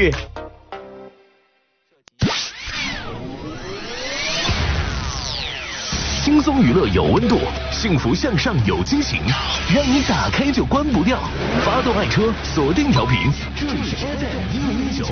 趣。 轻松娱乐有温度，幸福向上有惊喜，让你打开就关不掉。发动爱车，锁定调频，这里是 FM 105.9。